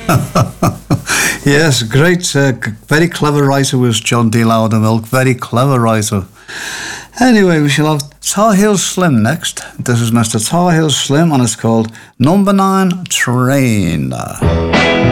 Yes, great, very clever writer was John D. Loudermilk. Very clever writer. Anyway, we shall have Tar Heel Slim next. This is Mr. Tar Heel Slim, and it's called Number 9 Train.